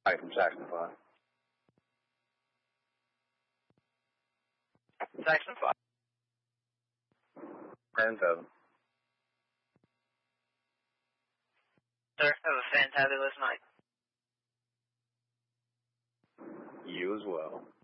from Saxonify. Saxonify. And Sir, have a fantabulous night. you as well.